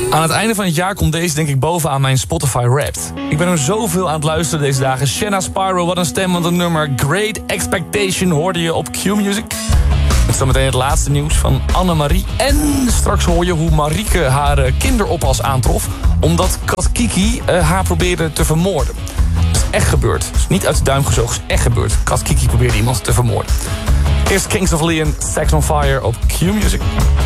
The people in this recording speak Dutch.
Aan het einde van het jaar komt deze denk ik bovenaan mijn Spotify Wrapped. Ik ben er zoveel aan het luisteren deze dagen. Shanna Spyro, wat een stem, wat een nummer. Great Expectation hoorde je op Q-Music. Met zometeen het laatste nieuws van Annemarie. En straks hoor je hoe Marieke haar kinderoppas aantrof, omdat kat Kiki haar probeerde te vermoorden. Dat is echt gebeurd. Het is niet uit de duim gezogen, het is echt gebeurd. Kat Kiki probeerde iemand te vermoorden. Eerst Kings of Leon, Sex on Fire op Q-Music.